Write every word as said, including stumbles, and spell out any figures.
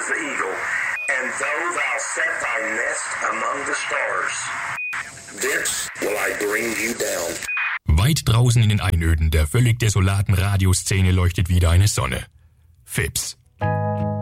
the eagle, and though thou set thy nest among the stars, thence will I bring you down. Weit draußen in den Einöden der völlig desolaten Radioszene leuchtet wieder eine Sonne. Phipps.